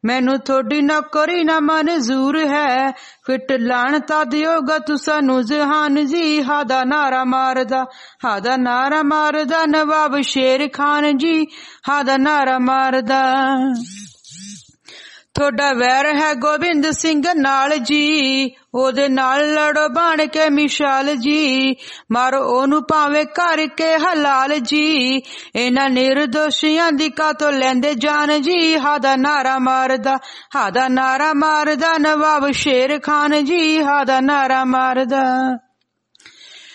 ਮੈਨੂੰ ਥੋੜੀ ਨੌਕਰੀ ਨਾ ਮਨਜ਼ੂਰ ਹੈ, ਫਿੱਟ ਲਾਣਤਾ ਦਿਓਗਾ ਤੁਸਾਨੂੰ ਜਹਾਨ ਜੀ। ਹਾਦਾ ਨਾਰਾ ਮਾਰਦਾ, ਹਾਦਾ ਨਾਰਾ ਮਾਰਦਾ ਨਵਾਬ ਸ਼ੇਰ ਖਾਨ ਜੀ, ਹਾਦਾ ਨਾਰਾ ਮਾਰਦਾ। ਤੁਹਾਡਾ ਵੈਰ ਹੈ ਗੋਬਿੰਦ ਸਿੰਘ ਨਾਲ ਜੀ, ਉਹਦੇ ਨਾਲ ਲੜੋ ਬਣ ਕੇ ਮਿਸਾਲ ਜੀ, ਮਾਰੋ ਉਹਨੂੰ ਭਾਵੇਂ ਕਰਕੇ ਹਲਾਲ ਜੀ, ਇਹਨਾਂ ਨਿਰਦੋਸ਼ੀਆਂ ਦੀ ਕਾਤੋਂ ਲੈਂਦੇ ਜਾਨ ਜੀ। ਹਾਦਾ ਨਾਰਾ ਮਾਰਦਾ, ਹਾਦਾ ਨਾਰਾ ਮਾਰਦਾ ਨਵਾਬ ਸ਼ੇਰ ਖਾਨ ਜੀ, ਹਾਦਾ ਨਾਰਾ ਮਾਰਦਾ।